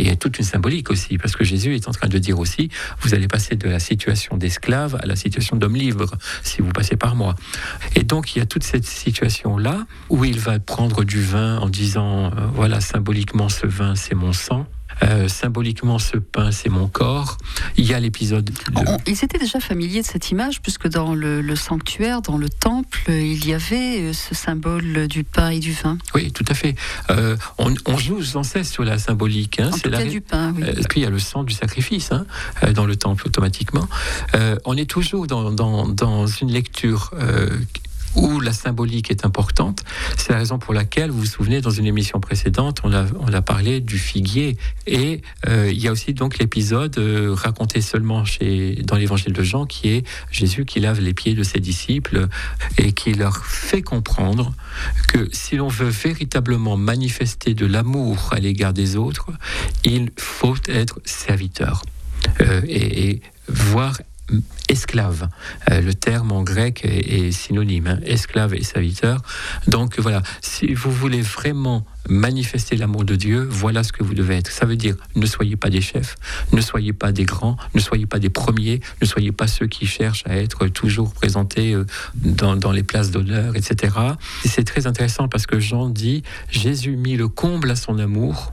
y a toute une symbolique aussi, parce que Jésus est en train de dire aussi, vous allez passer de la situation d'esclave à la situation d'homme libre, si vous passez par moi. Et donc, il y a toute cette situation-là, où il va prendre du vin en disant, voilà, symboliquement, ce vin, c'est mon sang. Symboliquement, ce pain, c'est mon corps. Il y a l'épisode... Ils étaient déjà familiers de cette image, puisque dans le sanctuaire, dans le temple, il y avait ce symbole du pain et du vin. Oui, tout à fait. On joue sans cesse sur la symbolique. En tout cas du pain, oui. Puis il y a le sang du sacrifice dans le temple, automatiquement. On est toujours dans une lecture... où la symbolique est importante. C'est la raison pour laquelle, vous vous souvenez, dans une émission précédente, on a parlé du figuier. Et il y a aussi donc l'épisode raconté seulement dans l'évangile de Jean, qui est Jésus qui lave les pieds de ses disciples et qui leur fait comprendre que si l'on veut véritablement manifester de l'amour à l'égard des autres, il faut être serviteur et voire esclave. Le terme en grec est synonyme, esclave et serviteur. Donc voilà, si vous voulez vraiment manifester l'amour de Dieu, voilà ce que vous devez être. Ça veut dire, ne soyez pas des chefs, ne soyez pas des grands, ne soyez pas des premiers, ne soyez pas ceux qui cherchent à être toujours présentés dans les places d'honneur, etc. Et c'est très intéressant parce que Jean dit, Jésus mit le comble à son amour,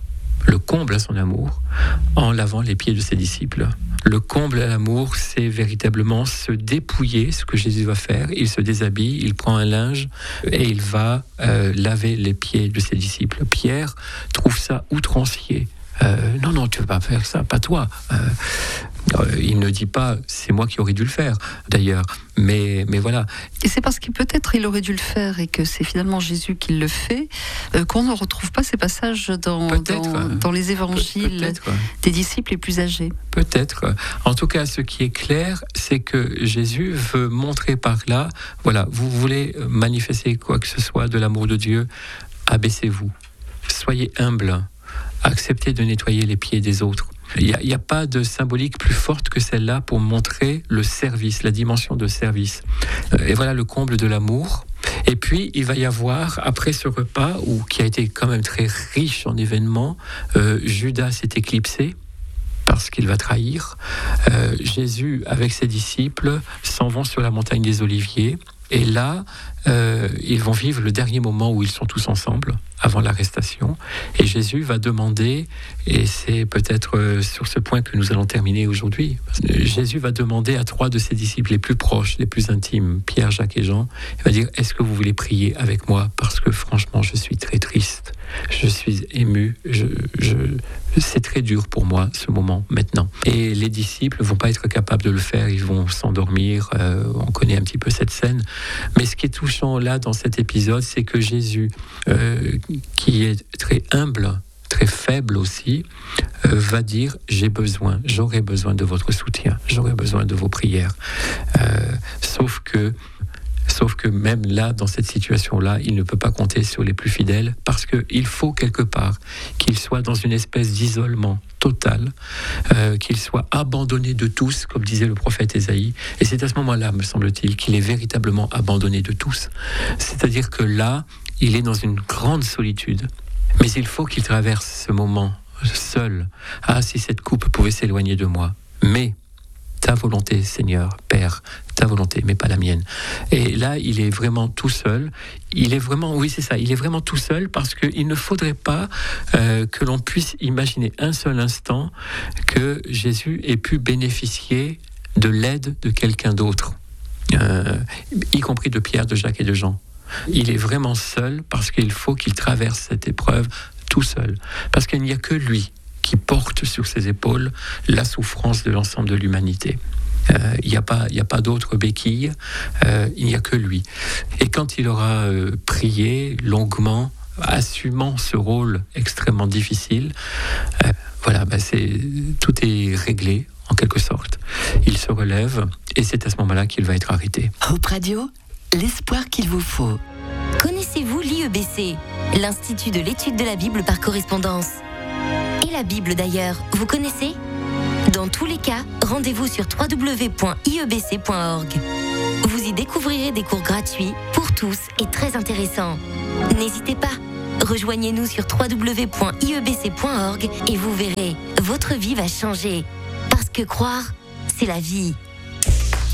en lavant les pieds de ses disciples. Le comble à l'amour, c'est véritablement se dépouiller, ce que Jésus va faire. Il se déshabille, il prend un linge et il va laver les pieds de ses disciples. Pierre trouve ça outrancier. Non, tu ne veux pas faire ça, pas toi. Il ne dit pas, c'est moi qui aurais dû le faire, d'ailleurs. Mais voilà. Et c'est parce que peut-être il aurait dû le faire et que c'est finalement Jésus qui le fait, qu'on ne retrouve pas ces passages dans les évangiles des disciples les plus âgés. Peut-être. En tout cas, ce qui est clair, c'est que Jésus veut montrer par là, voilà, vous voulez manifester quoi que ce soit de l'amour de Dieu, abaissez-vous. Soyez humble. Acceptez de nettoyer les pieds des autres. Il n'y a pas de symbolique plus forte que celle-là pour montrer le service, la dimension de service. Et voilà le comble de l'amour. Et puis, il va y avoir, après ce repas, qui a été quand même très riche en événements, Judas s'est éclipsé parce qu'il va trahir. Jésus, avec ses disciples, s'en vont sur la montagne des Oliviers. Et là, ils vont vivre le dernier moment où ils sont tous ensemble, avant l'arrestation. Et Jésus va demander, et c'est peut-être sur ce point que nous allons terminer aujourd'hui, Jésus va demander à 3 de ses disciples les plus proches, les plus intimes, Pierre, Jacques et Jean, il va dire, est-ce que vous voulez prier avec moi? Parce que franchement, je suis très triste, je suis ému, c'est très dur pour moi, ce moment, maintenant. Et les disciples ne vont pas être capables de le faire, ils vont s'endormir, on connaît un petit peu cette scène. Mais ce qui est touchant là, dans cet épisode, c'est que Jésus, qui est très humble, très faible aussi, va dire, j'aurai besoin de votre soutien, j'aurai besoin de vos prières. Sauf que même là, dans cette situation-là, il ne peut pas compter sur les plus fidèles parce qu'il faut quelque part qu'il soit dans une espèce d'isolement total, qu'il soit abandonné de tous, comme disait le prophète Ésaïe. Et c'est à ce moment-là, me semble-t-il, qu'il est véritablement abandonné de tous. C'est-à-dire que là, il est dans une grande solitude. Mais il faut qu'il traverse ce moment seul. Ah, si cette coupe pouvait s'éloigner de moi. Mais ta volonté, Seigneur, Père, ta volonté, mais pas la mienne. Et là, il est vraiment tout seul. Il est vraiment tout seul parce qu'il ne faudrait pas que l'on puisse imaginer un seul instant que Jésus ait pu bénéficier de l'aide de quelqu'un d'autre, y compris de Pierre, de Jacques et de Jean. Il est vraiment seul parce qu'il faut qu'il traverse cette épreuve tout seul. Parce qu'il n'y a que lui qui porte sur ses épaules la souffrance de l'ensemble de l'humanité. Il n'y a pas d'autre béquille, il n'y a que lui. Et quand il aura prié longuement, assumant ce rôle extrêmement difficile, tout est réglé, en quelque sorte. Il se relève, et c'est à ce moment-là qu'il va être arrêté. Hope Radio, l'espoir qu'il vous faut. Connaissez-vous l'IEBC, l'Institut de l'étude de la Bible par correspondance? Et la Bible d'ailleurs, vous connaissez? Dans tous les cas, rendez-vous sur www.iebc.org. Vous y découvrirez des cours gratuits pour tous et très intéressants. N'hésitez pas, Rejoignez-nous sur www.iebc.org et vous verrez, votre vie va changer. Parce que croire, c'est la vie.